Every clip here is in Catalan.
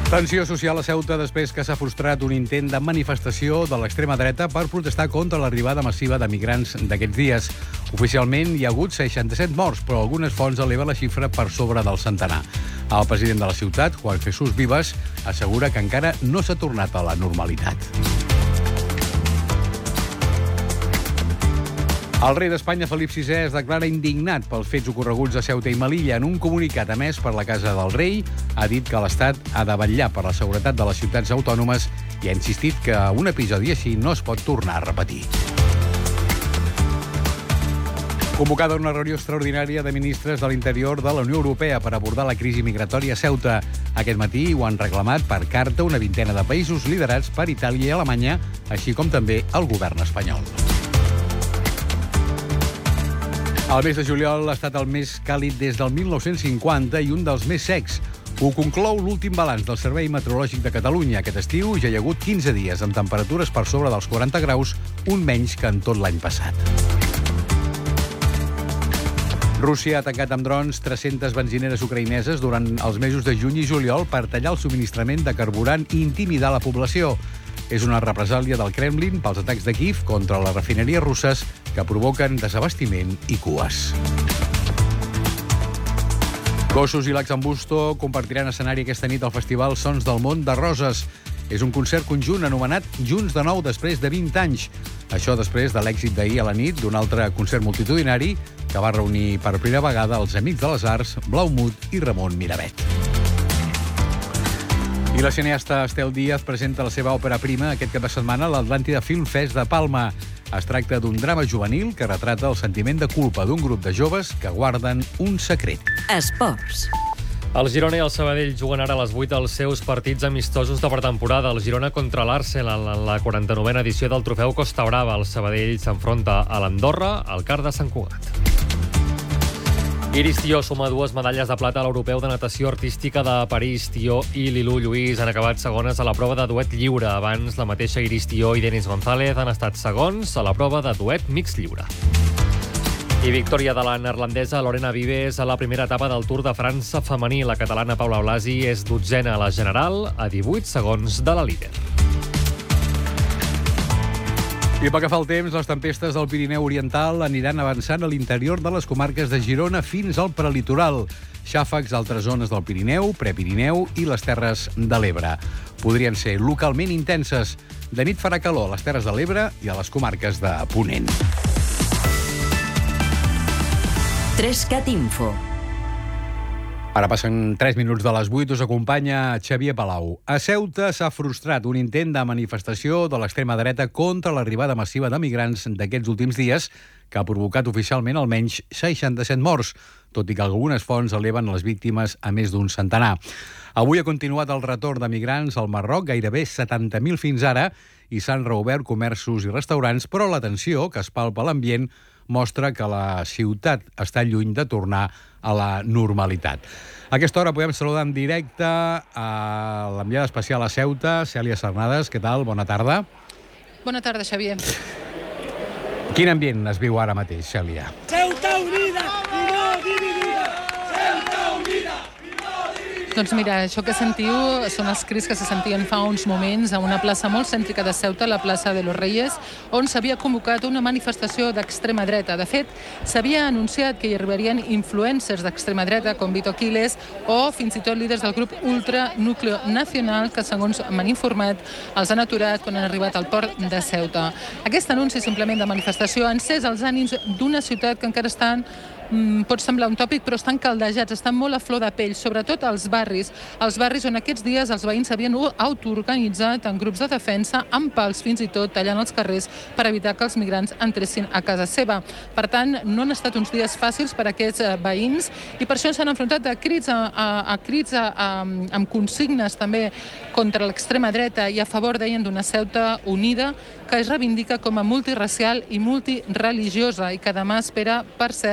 Tensió social a Ceuta després que s'ha frustrat un intent de manifestació de l'extrema dreta per protestar contra l'arribada massiva de migrants d'aquests dies. Oficialment hi ha hagut 67 morts, però algunes fonts eleven la xifra per sobre del centenar. El president de la ciutat, Juan Jesús Vivas, assegura que encara no s'ha tornat a la normalitat. El rei d'Espanya, Felip VI, es declara indignat pels fets ocorreguts a Ceuta i Melilla. En un comunicat emès per la Casa del Rei, ha dit que l'Estat ha de vetllar per la seguretat de les ciutats autònomes i ha insistit que un episodi així no es pot tornar a repetir. Convocada una reunió extraordinària de ministres de l'Interior de la Unió Europea per abordar la crisi migratòria a Ceuta. Aquest matí ho han reclamat per carta una vintena de països liderats per Itàlia i Alemanya, així com també el govern espanyol. El mes de juliol ha estat el més càlid des del 1950 i un dels més secs. Ho conclou l'últim balanç del Servei Meteorològic de Catalunya. Aquest estiu ja hi ha hagut 15 dies amb temperatures per sobre dels 40 graus, un menys que en tot l'any passat. Rússia ha atacat amb drons 300 benzineres ucraïneses durant els mesos de juny i juliol per tallar el subministrament de carburant i intimidar la població. És una represàlia del Kremlin pels atacs de Kíev contra les refineries russes que provoquen desabastiment i cues. Gossos i Laxambusto compartiran escenari aquesta nit al Festival Sons del Món de Roses. És un concert conjunt anomenat Junts de nou després de 20 anys. Això després de l'èxit d'ahir a la nit d'un altre concert multitudinari que va reunir per primera vegada els Amics de les Arts, Blaumut i Ramon Miravet. I la cineasta Estel Díaz presenta la seva òpera prima aquest cap de setmana a l'Atlàntida Film Fest de Palma. Es tracta d'un drama juvenil que retrata el sentiment de culpa d'un grup de joves que guarden un secret. Esports. El Girona i el Sabadell juguen ara a les 8 els seus partits amistosos de pretemporada. El Girona contra l'Arsenal en la 49a edició del trofeu Costa Brava. El Sabadell s'enfronta a l'Andorra al Car de Sant Cugat. Iris Tió suma 2 medalles de plata a l'Europeu de Natació Artística de París. Tió i Lilú Lluís han acabat segones a la prova de duet lliure. Abans, la mateixa Iris Tió i Denis González han estat segons a la prova de duet mix lliure. I victòria de la neerlandesa Lorena Vives a la primera etapa del Tour de França femení. La catalana Paula Blasi és 12a a la general, a 18 segons de la líder. I pel que fa al temps, les tempestes del Pirineu Oriental aniran avançant a l'interior de les comarques de Girona fins al prelitoral. Xàfecs a altres zones del Pirineu, Prepirineu i les Terres de l'Ebre. Podrien ser localment intenses. De nit farà calor a les Terres de l'Ebre i a les comarques de Ponent. 3CAT Info. Ara passen 3 minuts de les 8, us acompanya Xavier Palau. A Ceuta s'ha frustrat un intent de manifestació de l'extrema dreta contra l'arribada massiva de migrants d'aquests últims dies que ha provocat oficialment almenys 67 morts, tot i que algunes fonts eleven les víctimes a més d'un centenar. Avui ha continuat el retorn de migrants al Marroc, gairebé 70.000 fins ara, i s'han reobert comerços i restaurants, però la tensió que es palpa a l'ambient mostra que la ciutat està lluny de tornar a la normalitat. A aquesta hora podem saludar en directe a l'enviada especial a Ceuta, Cèlia Sarnades. Què tal? Bona tarda. Bona tarda, Xavier. Quin ambient es viu ara mateix, Cèlia? Ceuta unida i no dividida! Ceuta unida i no dividida! Doncs mira, això que sentiu són els crits que se sentien fa uns moments a una plaça molt cèntrica de Ceuta, la plaça de los Reyes, on s'havia convocat una manifestació d'extrema dreta. De fet, s'havia anunciat que hi arribarien influencers d'extrema dreta, com Vito Quiles, o fins i tot líders del grup Ultra Núcleo Nacional, que segons m'han informat, els han aturat quan han arribat al port de Ceuta. Aquest anunci simplement de manifestació ha encès els ànims d'una ciutat que encara estan pot semblar un tòpic, però estan caldejats, estan molt a flor de pell, sobretot als barris on aquests dies els veïns s'havien autoorganitzat en grups de defensa, amb pals fins i tot, tallant els carrers per evitar que els migrants entressin a casa seva. Per tant, no han estat uns dies fàcils per a aquests veïns i per això s'han enfrontat a crits amb consignes també contra l'extrema dreta i a favor, deien, d'una Ceuta unida que es reivindica com a multirracial i multireligiosa i que demà espera, per cert, la visita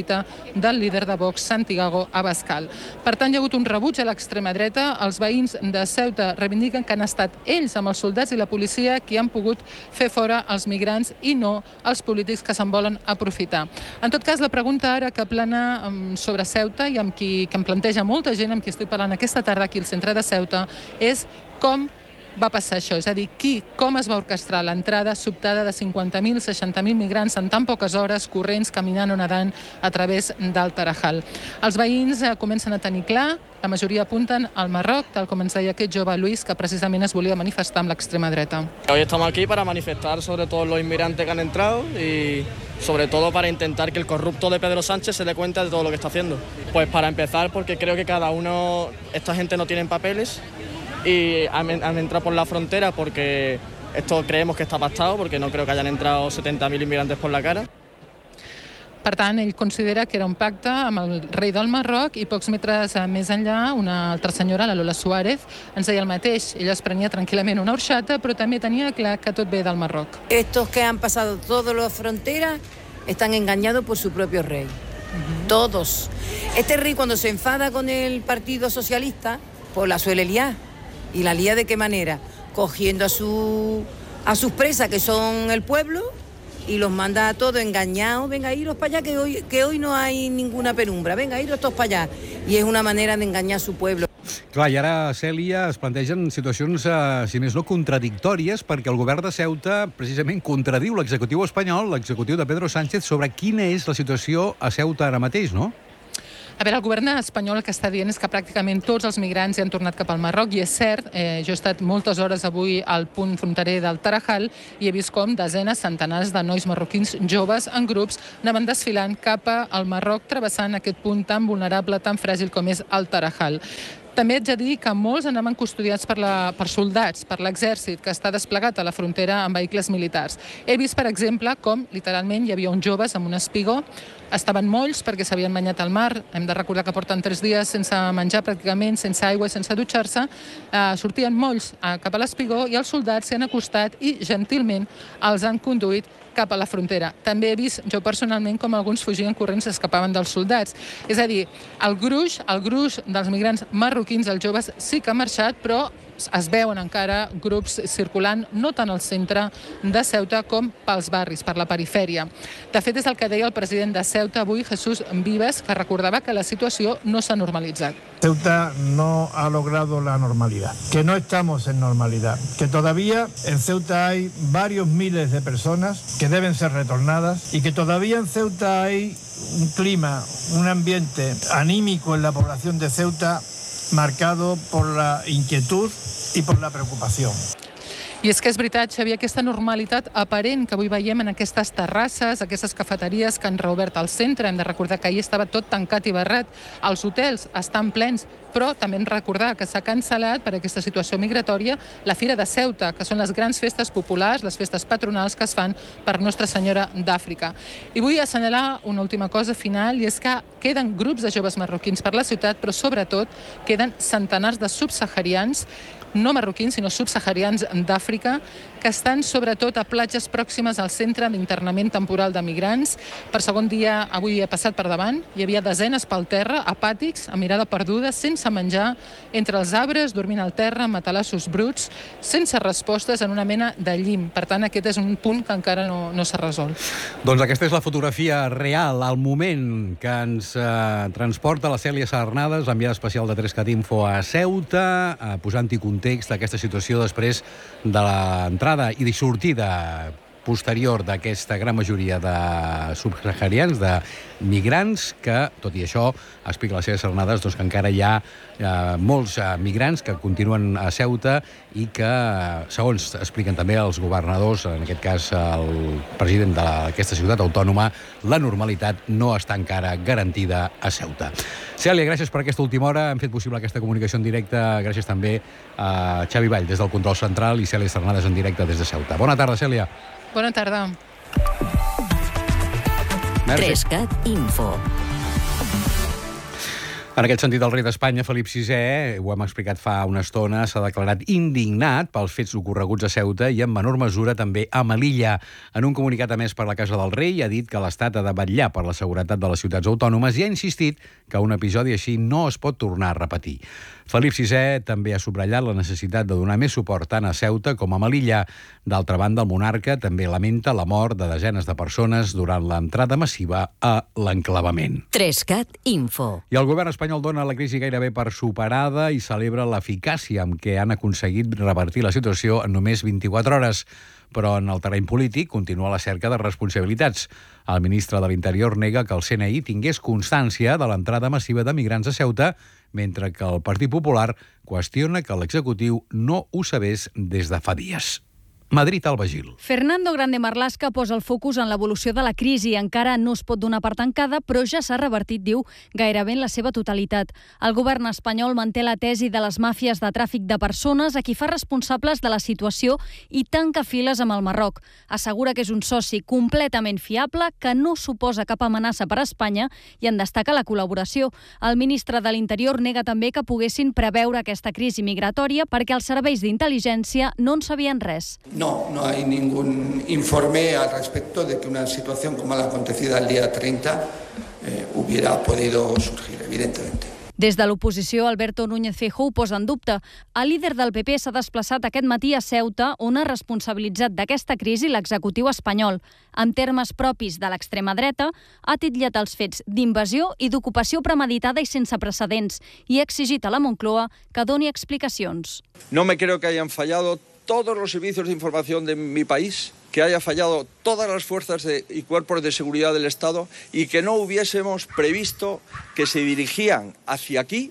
visita del líder de Vox, Santiago Abascal. Per tant, hi ha hagut un rebuig a l'extrema dreta. Els veïns de Ceuta reivindiquen que han estat ells, amb els soldats i la policia, qui han pogut fer fora els migrants i no els polítics que se'n volen aprofitar. En tot cas, la pregunta ara que plana sobre Ceuta i que em planteja molta gent amb qui estic parlant aquesta tarda aquí al centre de Ceuta és com va passar això, és a dir, com es va orquestrar l'entrada sobtada de 50.000, 60.000 migrants en tan poques hores, corrents, caminant o nedant a través del Tarajal. Els veïns comencen a tenir clar, la majoria apunten al Marroc, tal com ens deia aquest jove Luis, que precisament es volia manifestar amb l'extrema dreta. Hoy estamos aquí para manifestar sobre todos los inmigrantes que han entrado y sobre todo para intentar que el corrupto de Pedro Sánchez se dé cuenta de todo lo que está haciendo. Pues para empezar, porque creo que esta gente no tiene papeles y han entrado por la frontera porque esto creemos que está pactado, porque no creo que hayan entrado 70.000 inmigrantes por la cara. Per tant, ell considera que era un pacte amb el rei del Marroc i pocs metres més enllà una altra senyora, la Lola Suárez, ens deia el mateix. Ella es prenia tranquil·lament una horchata, però també tenia clar que tot ve del Marroc. Estos que han pasado todas las fronteras están engañados por su propio rey. Todos. Este rey cuando se enfada con el Partido Socialista, pues la suele liar. ¿Y la lía de qué manera? Cogiendo a sus presas, que son el pueblo, y los manda a todos engañados. Venga, iros para allá, que hoy no hay ninguna penumbra. Venga, iros todos para allá. Y es una manera de engañar a su pueblo. Clar, i ara, Cèlia, es plantegen situacions, si més no, contradictòries, perquè el govern de Ceuta precisament contradiu l'executiu espanyol, l'executiu de Pedro Sánchez, sobre quina és la situació a Ceuta ara mateix, no? A veure, el govern espanyol el que està dient és que pràcticament tots els migrants ja han tornat cap al Marroc i és cert, jo he estat moltes hores avui al punt fronterer del Tarajal i he vist com desenes, centenars de nois marroquins joves en grups anaven desfilant cap al Marroc travessant aquest punt tan vulnerable, tan fràgil com és el Tarajal. També haig de dir que molts anaven custodiats per soldats, per l'exèrcit, que està desplegat a la frontera amb vehicles militars. He vist, per exemple, com literalment hi havia uns joves amb un espigó, estaven molls perquè s'havien banyat al mar, hem de recordar que porten 3 dies sense menjar pràcticament, sense aigua i sense dutxar-se, sortien molls cap a l'espigó i els soldats s'hi han acostat i gentilment els han conduït cap a la frontera. També he vist, jo personalment, com alguns fugien corrents i escapaven dels soldats. És a dir, el gruix dels migrants marroquins, els joves, sí que ha marxat, però es veuen encara grups circulant no tant al centre de Ceuta com pels barris, per la perifèria. De fet, és el que deia el president de Ceuta avui, Jesús Vives, que recordava que la situació no s'ha normalitzat. Ceuta no ha logrado la normalidad, que no estamos en normalidad, que todavía en Ceuta hay varios miles de personas que deben ser retornadas y que todavía en Ceuta hay un clima, un ambiente anímico en la población de Ceuta marcado por la inquietud y por la preocupación. I és que és veritat, Xavier, aquesta normalitat aparent que avui veiem en aquestes terrasses, aquestes cafeteries que han reobert al centre. Hem de recordar que ahir estava tot tancat i barrat. Els hotels estan plens, però també hem de recordar que s'ha cancel·lat per aquesta situació migratòria la Fira de Ceuta, que són les grans festes populars, les festes patronals que es fan per Nostra Senyora d'Àfrica. I vull assenyalar una última cosa final, i és que queden grups de joves marroquins per la ciutat, però sobretot queden centenars de subsaharians, no marroquins, sinó subsaharians d'Àfrica, que estan sobretot a platges pròximes al centre d'internament temporal de migrants. Per segon dia, avui he passat per davant, hi havia desenes pel terra, apàtics, amb mirada perduda, sense menjar, entre els arbres, dormint al terra, amb matalassos bruts, sense respostes, en una mena de llim. Per tant, aquest és un punt que encara no s'ha resolt. Doncs aquesta és la fotografia real, al moment que ens transporta la Cèlia Sarnades, enviada especial de 3cat Info a Ceuta, posant-hi context d'aquesta situació després de l'entrada i de sortida posterior d'aquesta gran majoria de subsaharians, de migrants, que, tot i això, explica les seves Sarnades, doncs, que encara hi ha molts migrants que continuen a Ceuta i que, segons expliquen també els governadors, en aquest cas el president d'aquesta ciutat autònoma, la normalitat no està encara garantida a Ceuta. Cèlia, gràcies per aquesta última hora. Hem fet possible aquesta comunicació en directe. Gràcies també a Xavi Vall des del control central i Cèlia Sarnades en directe des de Ceuta. Bona tarda, Cèlia. Bona tarda. 3cat Info. En aquest sentit, el rei d'Espanya, Felip VI, ho hem explicat fa una estona, s'ha declarat indignat pels fets ocorreguts a Ceuta i en menor mesura també a Melilla. En un comunicat emès per la Casa del Rei ha dit que l'Estat ha de vetllar per la seguretat de les ciutats autònomes i ha insistit que un episodi així no es pot tornar a repetir. Felip VI també ha subratllat la necessitat de donar més suport tant a Ceuta com a Melilla. D'altra banda, el monarca també lamenta la mort de desenes de persones durant l'entrada massiva a l'enclavament. 3CAT Info. I el govern espanyol dona la crisi gairebé per superada i celebra l'eficàcia amb què han aconseguit revertir la situació en només 24 hores. Però en el terreny polític continua la cerca de responsabilitats. El ministre de l'Interior nega que el CNI tingués constància de l'entrada massiva de migrants a Ceuta, mentre que el Partit Popular qüestiona que l'executiu no ho sabés des de fa dies. Madrid, Alba Gil. Fernando Grande Marlaska posa el focus en l'evolució de la crisi. Encara no es pot donar per tancada, però ja s'ha revertit, diu, gairebé en la seva totalitat. El govern espanyol manté la tesi de les màfies de tràfic de persones a qui fa responsables de la situació i tanca files amb el Marroc. Assegura que és un soci completament fiable, que no suposa cap amenaça per a Espanya i en destaca la col·laboració. El ministre de l'Interior nega també que poguessin preveure aquesta crisi migratòria perquè els serveis d'intel·ligència no en sabien res. No hay ningún informe al respecto de que una situación como la acontecida el día 30 hubiera podido surgir, evidentemente. Des de l'oposició, Alberto Núñez Feijóo ho posa en dubte. El líder del PP s'ha desplaçat aquest matí a Ceuta, on ha responsabilitzat d'aquesta crisi l'executiu espanyol. En termes propis de l'extrema dreta, ha titllat els fets d'invasió i d'ocupació premeditada i sense precedents i ha exigit a la Moncloa que doni explicacions. No me creo que hayan fallado todos los servicios de información de mi país, que haya fallado todas las fuerzas y cuerpos de seguridad del Estado y que no hubiésemos previsto que se dirigían hacia aquí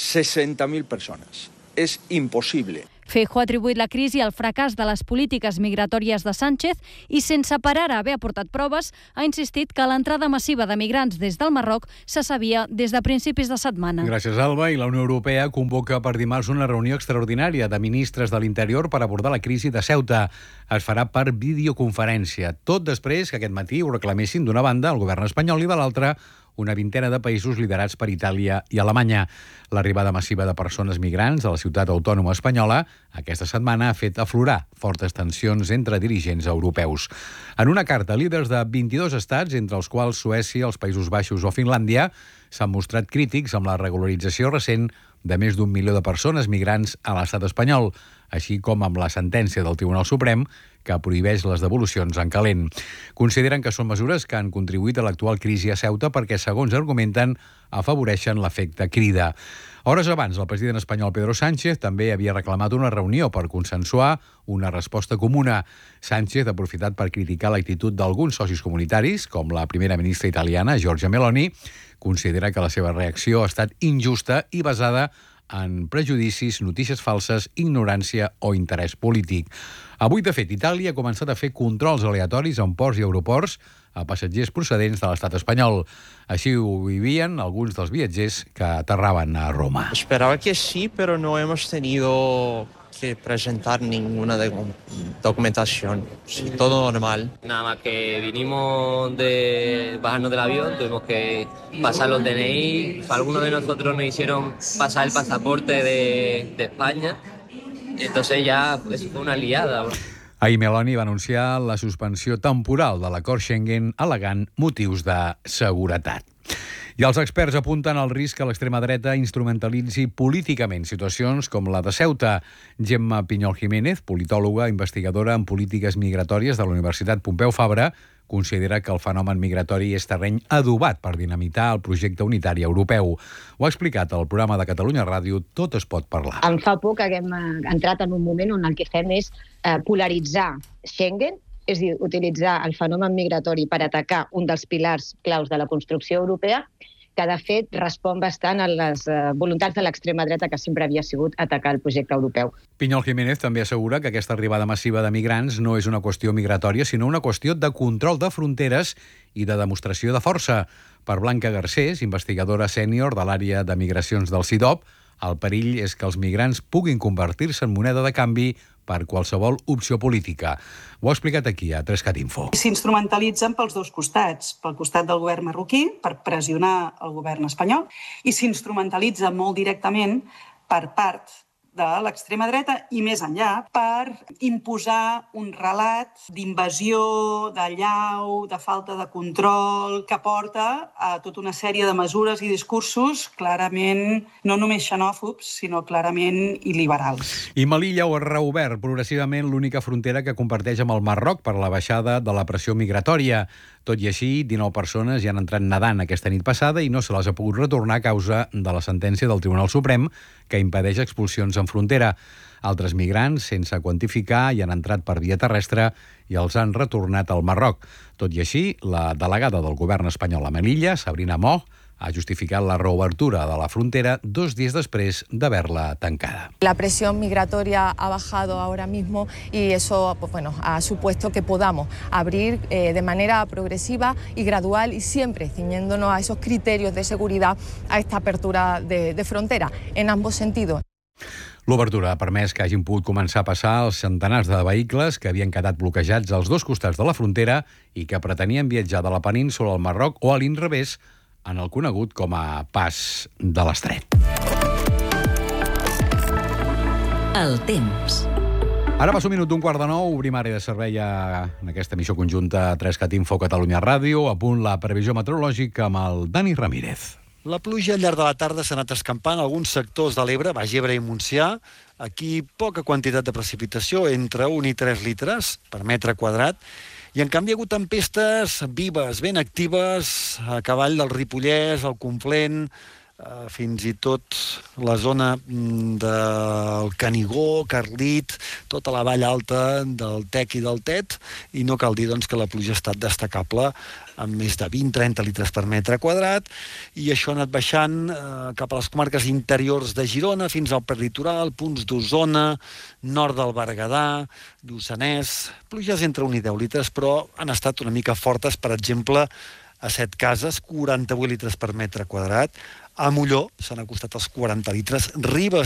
60.000 personas. Es imposible. Feijóo ha atribuït la crisi al fracàs de les polítiques migratòries de Sánchez i, sense parar a haver aportat proves, ha insistit que l'entrada massiva de migrants des del Marroc se sabia des de principis de setmana. Gràcies, Alba. I la Unió Europea convoca per dimarts una reunió extraordinària de ministres de l'Interior per abordar la crisi de Ceuta. Es farà per videoconferència, tot després que aquest matí ho reclamessin d'una banda el govern espanyol i de l'altra una vintena de països liderats per Itàlia i Alemanya. L'arribada massiva de persones migrants a la ciutat autònoma espanyola aquesta setmana ha fet aflorar fortes tensions entre dirigents europeus. En una carta, líders de 22 estats, entre els quals Suècia, els Països Baixos o Finlàndia, s'han mostrat crítics amb la regularització recent de més d'1 milió de persones migrants a l'estat espanyol, així com amb la sentència del Tribunal Suprem que prohibeix les devolucions en calent. Consideren que són mesures que han contribuït a l'actual crisi a Ceuta perquè, segons argumenten, afavoreixen l'efecte crida. Hores abans, el president espanyol Pedro Sánchez també havia reclamat una reunió per consensuar una resposta comuna. Sánchez ha aprofitat per criticar l'actitud d'alguns socis comunitaris, com la primera ministra italiana, Giorgia Meloni. Considera que la seva reacció ha estat injusta i basada en prejudicis, notícies falses, ignorància o interès polític. Avui, de fet, Itàlia ha començat a fer controls aleatoris en ports i aeroports a passatgers procedents de l'estat espanyol. Així ho vivien alguns dels viatgers que aterraven a Roma. Esperaba que sí, pero no hemos tenido que presentar ninguna documentación. Sí, todo normal. Nada más que vinimos de bajarnos del avión, tuvimos que pasar los DNI. Algunos de nosotros nos hicieron pasar el pasaporte de España. Entonces ya eso fue una liada. Ahir Meloni va anunciar la suspensió temporal de l'acord Schengen al·legant motius de seguretat. I els experts apunten al risc que l'extrema dreta instrumentalitzi políticament situacions com la de Ceuta. Gemma Pinyol Jiménez, politòloga, investigadora en polítiques migratòries de la Universitat Pompeu Fabra, considera que el fenomen migratori és terreny adobat per dinamitar el projecte unitari europeu. Ho ha explicat al programa de Catalunya Ràdio Tot es pot parlar. Em fa por que haguem entrat en un moment on el que fem és polaritzar Schengen, és a dir, utilitzar el fenomen migratori per atacar un dels pilars claus de la construcció europea, que de fet respon bastant a les voluntats de l'extrema dreta que sempre havia sigut atacar el projecte europeu. Pinyol Jiménez també assegura que aquesta arribada massiva de migrants no és una qüestió migratòria, sinó una qüestió de control de fronteres i de demostració de força. Per Blanca Garcés, investigadora sènior de l'àrea de migracions del CIDOB, El perill és que els migrants puguin convertir-se en moneda de canvi per qualsevol opció política. Ho ha explicat aquí, a 3cat Info. S'instrumentalitzen pels dos costats, pel costat del govern marroquí, per pressionar el govern espanyol, i s'instrumentalitza molt directament per part de l'extrema dreta i més enllà per imposar un relat d'invasió, de llau, de falta de control, que porta a tota una sèrie de mesures i discursos clarament no només xenòfobs, sinó clarament il·liberals. I Melilla ha reobert progressivament l'única frontera que comparteix amb el Marroc per la baixada de la pressió migratòria. Tot i així, 19 persones hi han entrat nedant aquesta nit passada i no se les ha pogut retornar a causa de la sentència del Tribunal Suprem que impedeix expulsions en frontera. Altres migrants, sense quantificar, hi han entrat per via terrestre i els han retornat al Marroc. Tot i així, la delegada del govern espanyol a Melilla, Sabrina Moh, ha justificat la reobertura de la frontera 2 dies després d'haver-la tancada. La presión migratoria ha bajado ahora mismo y eso ha supuesto que podamos abrir de manera progresiva y gradual y siempre ciñéndonos a esos criterios de seguridad a esta apertura de frontera en ambos sentidos. L'obertura ha permès que hagin pogut començar a passar els centenars de vehicles que havien quedat bloquejats als dos costats de la frontera i que pretenien viatjar de la península al Marroc o a l'inrevés, en el conegut com a Pas de l'Estret. El temps. Ara passa un minut d'un quart de 9, obrim àrea de servei en aquesta emissió conjunta 3cat Info Catalunya Ràdio, a punt la previsió meteorològica amb el Dani Ramírez. La pluja al llarg de la tarda s'ha anat escampant a alguns sectors de l'Ebre, Baix Ebre i Montsià. Aquí poca quantitat de precipitació, entre 1 i 3 litres per metre quadrat. I en canvi hi ha hagut tempestes vives, ben actives, a cavall del Ripollès, al Conflent, fins i tot la zona del Canigó, Carlit, tota la vall alta del Tec i del Tet, i no cal dir doncs, que la pluja ha estat destacable, amb més de 20-30 litres per metre quadrat, i això ha anat baixant cap a les comarques interiors de Girona, fins al prelitoral, punts d'Osona, nord del Berguedà, Lluçanès, pluges entre 1 i 10 litres, però han estat una mica fortes, per exemple, a Setcases, 48 litres per metre quadrat, a Molló s'han acostat als 40 litres, Ribes